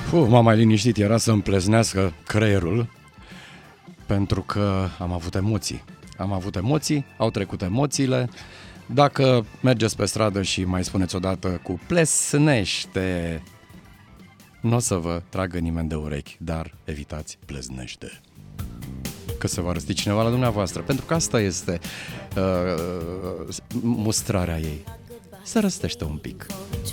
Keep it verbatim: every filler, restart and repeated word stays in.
Fu, m-am mai liniștit, era să-mi pleznească creierul, pentru că am avut emoții. Am avut emoții, au trecut emoțiile. Dacă mergeți pe stradă și mai spuneți odată cu plesnește, nu o să vă tragă nimeni de urechi, dar evitați pleznește. Că se va răsti cineva la dumneavoastră, pentru că asta este uh, mustrarea ei. Se răstește un pic.